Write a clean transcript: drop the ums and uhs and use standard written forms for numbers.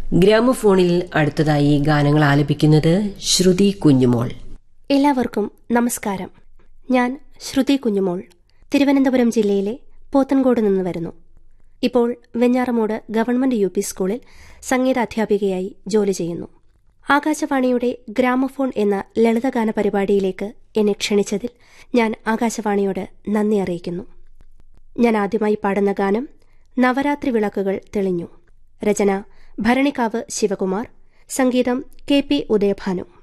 ഗ്രാമഫോണിൽ അടുത്തതായി ഗാനങ്ങൾ ആലപിക്കുന്നത് ശ്രുതി കുഞ്ഞുമോൾ. എല്ലാവർക്കും നമസ്കാരം. ഞാൻ ശ്രുതി കുഞ്ഞുമോൾ, തിരുവനന്തപുരം ജില്ലയിലെ പോത്തൻകോട് നിന്ന് വരുന്നു. ഇപ്പോൾ വെഞ്ഞാറമൂട് ഗവൺമെന്റ് UP സ്കൂളിൽ സംഗീതാധ്യാപികയായി ജോലി ചെയ്യുന്നു. ആകാശവാണിയുടെ ഗ്രാമഫോൺ എന്ന ലളിതഗാന പരിപാടിയിലേക്ക് എന്നെ ക്ഷണിച്ചതിൽ ഞാൻ ആകാശവാണിയോട് നന്ദി അറിയിക്കുന്നു. ഞാൻ ആദ്യമായി പാടുന്ന ഗാനം നവരാത്രി വിളക്കുകൾ തെളിഞ്ഞു. രചന ഭരണിക്കാവ് ശിവകുമാർ, സംഗീതം KP ഉദയഭാനു.